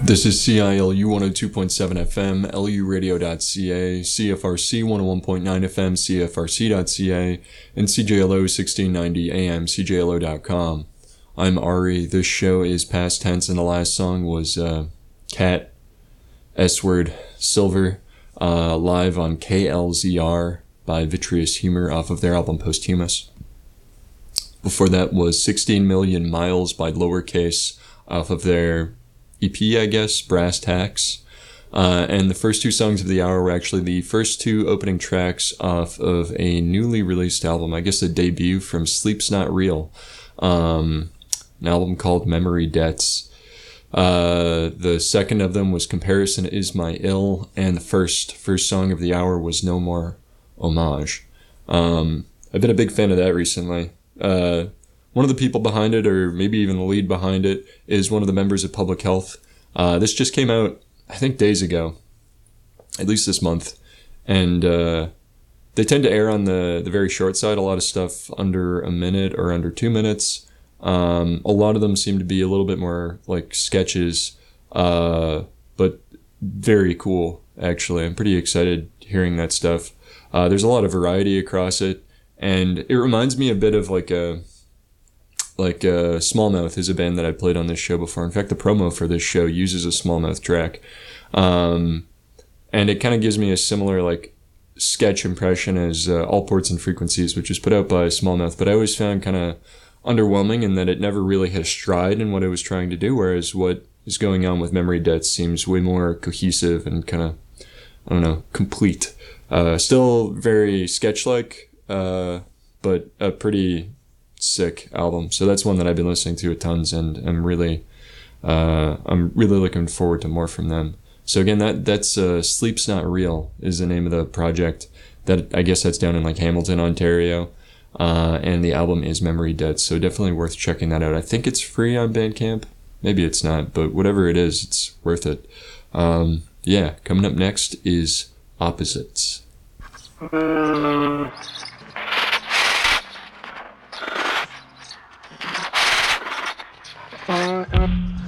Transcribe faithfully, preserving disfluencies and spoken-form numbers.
This is C I L U one oh two point seven F M, L U radio dot C A, C F R C one oh one point nine F M, C F R C dot C A, and C J L O sixteen ninety A M, C J L O dot com. I'm Ari. This show is past tense, and the last song was uh, Cat, S-Word, Silver, uh, live on K L Z R by Vitreous Humor off of their album Posthumous. Before that was sixteen million Miles by Lowercase off of their E P, I guess, Brass Tacks. Uh, and the first two songs of the hour were actually the first two opening tracks off of a newly released album, I guess a debut from Sleep's Not Real, um, an album called Memory Debts. Uh, the second of them was Comparison Is My Ill, and the first first song of the hour was No More Homage. Um, I've been a big fan of that recently. Uh, one of the people behind it, or maybe even the lead behind it, is one of the members of Public Health. Uh, this just came out, I think, days ago, at least this month. And uh, they tend to err on the, the very short side, a lot of stuff under a minute or under two minutes. Um, a lot of them seem to be a little bit more like sketches, uh, but very cool, actually. I'm pretty excited hearing that stuff. Uh, there's a lot of variety across it. And it reminds me a bit of like a, like uh, Smallmouth is a band that I played on this show before. In fact, the promo for this show uses a Smallmouth track. Um, and it kind of gives me a similar like sketch impression as uh, All Ports and Frequencies, which was put out by Smallmouth. But I always found kind of underwhelming in that it never really hit a stride in what it was trying to do, whereas what is going on with Memory Debts seems way more cohesive and kind of, I don't know, complete. Uh, still very sketch-like, uh, but a pretty sick album. So that's one that I've been listening to a tons, and I'm really, uh, I'm really looking forward to more from them. So again, that that's uh, Sleep's Not Real is the name of the project. That I guess that's down in like Hamilton, Ontario, uh, and the album is Memory Debts. So definitely worth checking that out. I think it's free on Bandcamp. Maybe it's not, but whatever it is, it's worth it. Um, yeah, coming up next is Opposites. Uh...